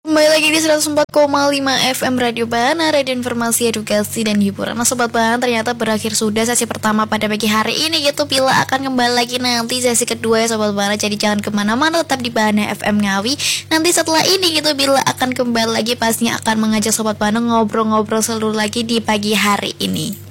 Kembali lagi di 104,5 FM Radio Bana, radio informasi, edukasi, dan hiburan. Nah Sobat Bana, ternyata berakhir sudah sesi pertama pada pagi hari ini gitu. Bila akan kembali lagi nanti sesi kedua ya Sobat Bana. Jadi jangan kemana-mana, tetap di Bana FM Ngawi. Nanti setelah ini gitu, bila akan kembali lagi pastinya akan mengajak Sobat Bana ngobrol-ngobrol seluruh lagi di pagi hari ini.